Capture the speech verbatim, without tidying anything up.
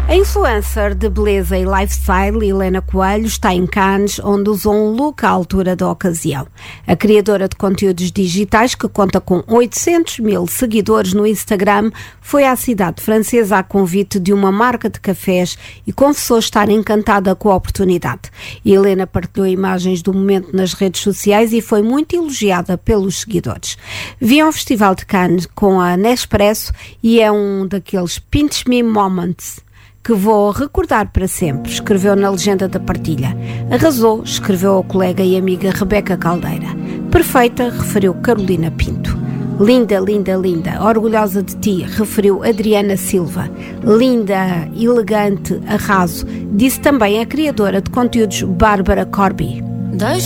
A influencer de beleza e lifestyle, Helena Coelho, está em Cannes, onde usou um look à altura da ocasião. A criadora de conteúdos digitais, que conta com oitocentos mil seguidores no Instagram, foi à cidade francesa a convite de uma marca de cafés e confessou estar encantada com a oportunidade. Helena partilhou imagens do momento nas redes sociais e foi muito elogiada pelos seguidores. Vi ao Festival de Cannes com a Nespresso e é um daqueles pinch me moments que vou recordar para sempre, escreveu na legenda da partilha. Arrasou, escreveu a colega e amiga Rebeca Caldeira. Perfeita, referiu Carolina Pinto. Linda, linda, linda, orgulhosa de ti, referiu Adriana Silva. Linda, elegante, arraso, disse também a criadora de conteúdos Bárbara Corby.